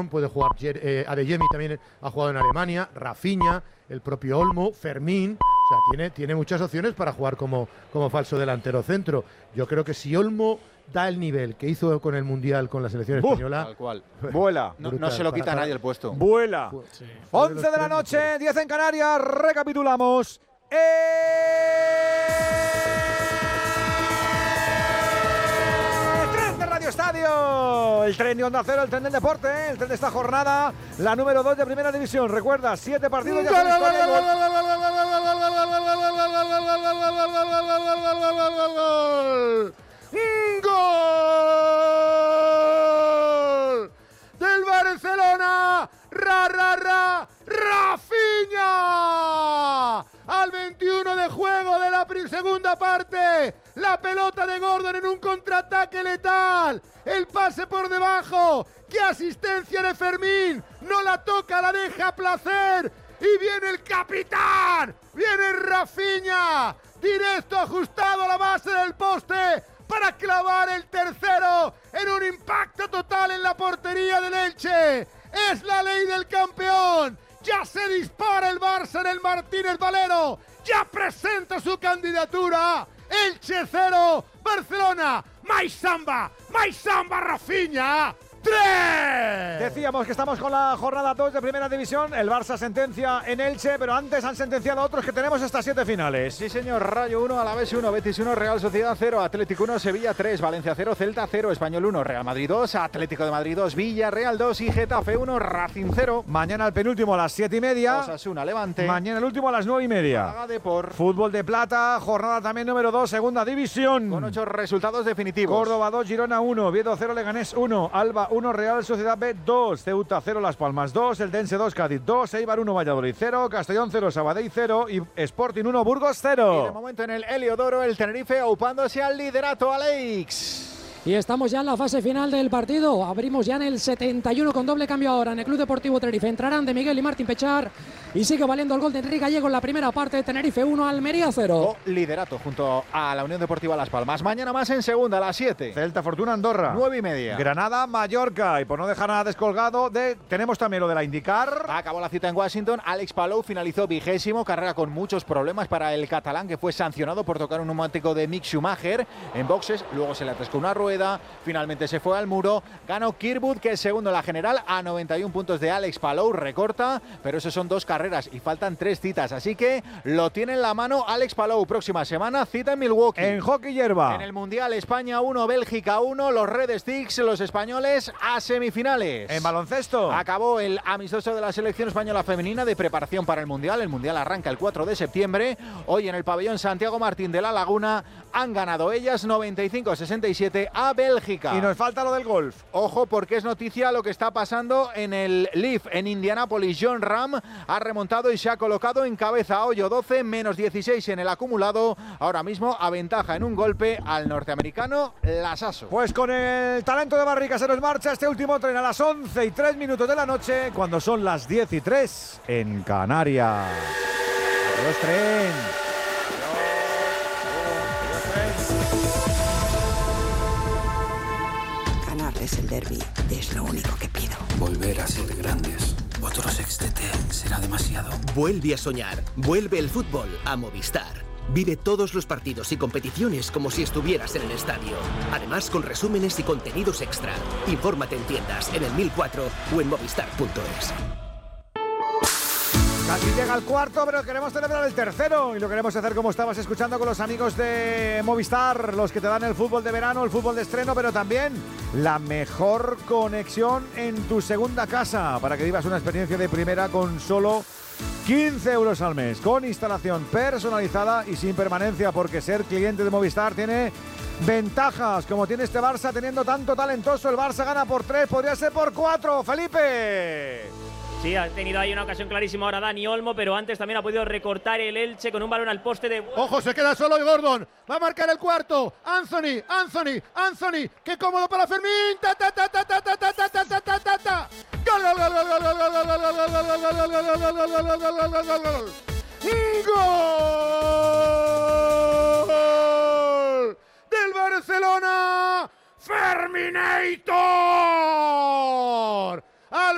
puede jugar Adeyemi, también ha jugado en Alemania, Rafinha, el propio Olmo, Fermín. O sea, tiene muchas opciones para jugar como falso delantero centro. Yo creo que si Olmo da el nivel que hizo con el Mundial con la selección española, tal cual. Vuela. No se lo quita nadie el puesto. Vuela. Sí. 11 de la noche, 10 en Canarias. Recapitulamos. Tren de Radio Estadio. El tren de Onda Cero, el tren del deporte, el tren de esta jornada, la número 2 de Primera División. Recuerda, 7 partidos ya. ¡Gol! ¡Del Barcelona! ¡Rafinha! Al 21 de juego de la segunda parte. La pelota de Gordon en un contraataque letal. El pase por debajo. ¡Qué asistencia de Fermín! No la toca, la deja a placer. Y viene el capitán. Viene Rafinha. Directo ajustado a la base del poste para clavar el tercero en un impacto total en la portería del Elche. Es la ley del campeón. Ya se dispara el Barça en el Martínez Valero. Ya presenta su candidatura. Elche 0, Barcelona. ¡Mais samba! Rafinha! 3. Decíamos que estamos con la jornada 2 de Primera División. El Barça sentencia en Elche, pero antes han sentenciado a otros que tenemos estas 7 finales. Sí, señor. Rayo 1, Alavés 1, Betis 1, Real Sociedad 0, Atlético 1, Sevilla 3, Valencia 0, Celta 0, Español 1, Real Madrid 2, Atlético de Madrid 2, Villarreal 2 y Getafe 1, Racing 0. Mañana el penúltimo a las 7:30. Osasuna, Levante. Mañana el último a las 9:30. Málaga, Depor. Fútbol de plata, jornada también número 2, Segunda División. Con 8 resultados definitivos. Córdoba 2, Girona 1, Oviedo 0, Leganés 1, Alba 1, Real Sociedad B 2, Ceuta 0, Las Palmas 2, Eldense 2, Cádiz 2, Eibar 1, Valladolid 0, Castellón 0, Sabadell 0 y Sporting 1, Burgos 0. Y de momento en el Heliodoro, el Tenerife aupándose al liderato, Alex. Y estamos ya en la fase final del partido. Abrimos ya en el 71 con doble cambio ahora en el Club Deportivo Tenerife. Entrarán de Miguel y Martín Pechar y sigue valiendo el gol de Enrique Gallego en la primera parte. Tenerife 1, Almería 0. Liderato junto a la Unión Deportiva Las Palmas. Mañana más en segunda a las 7. Celta, Fortuna, Andorra. 9:30. Granada, Mallorca. Y por no dejar nada descolgado, tenemos también lo de la IndyCar. Acabó la cita en Washington. Alex Palou finalizó 20º, carrera con muchos problemas para el catalán, que fue sancionado por tocar un neumático de Mick Schumacher en boxes. Luego se le atascó una rueda. Finalmente se fue al muro. Ganó Kirkwood, que es segundo en la general, a 91 puntos de Alex Palou. Recorta, pero eso son 2 carreras y faltan 3 citas. Así que lo tiene en la mano Alex Palou. Próxima semana, cita en Milwaukee. En hockey hierba. En el Mundial, España 1, Bélgica 1. Los Red Sticks, los españoles, a semifinales. En baloncesto. Acabó el amistoso de la selección española femenina de preparación para el Mundial. El Mundial arranca el 4 de septiembre. Hoy en el pabellón Santiago Martín de La Laguna han ganado ellas 95-67 a Bélgica. Y nos falta lo del golf. Ojo, porque es noticia lo que está pasando en el Leaf en Indianápolis. John Ram ha remontado y se ha colocado en cabeza. Hoyo 12, menos 16 en el acumulado. Ahora mismo aventaja en un golpe al norteamericano Lasasso. Pues con el talento de Barrica se nos marcha este último tren a las 11:03 de la noche, cuando son las 10:03 en Canarias. Adiós, tren. Es el derbi, es lo único que pido. Volver a ser grandes. Otro sextete será demasiado. Vuelve a soñar. Vuelve el fútbol a Movistar. Vive todos los partidos y competiciones como si estuvieras en el estadio. Además, con resúmenes y contenidos extra. Infórmate en tiendas, en el 1004 o en movistar.es. Casi llega el cuarto, pero queremos celebrar el tercero y lo queremos hacer como estabas escuchando con los amigos de Movistar, los que te dan el fútbol de verano, el fútbol de estreno, pero también la mejor conexión en tu segunda casa para que vivas una experiencia de primera con solo 15 euros al mes, con instalación personalizada y sin permanencia, porque ser cliente de Movistar tiene ventajas, como tiene este Barça teniendo tanto talentoso. El Barça gana por 3, podría ser por 4, Felipe. Sí, ha tenido ahí una ocasión clarísima ahora Dani Olmo, pero antes también ha podido recortar el Elche con un balón al poste de... ¡Ojo, se queda solo Gordon! ¡Va a marcar el cuarto! ¡Anthony! ¡Qué cómodo para Fermín! ¡Ta, ta, ta, ta, ta, ta, ta, ta, ta, ta, ta, ta, ta! ¡Gol, gol, gol, gol, gol, gol, gol, gol, gol, gol, gol, gol, gol! ¡Gol! ¡Del Barcelona! ¡Ferminator!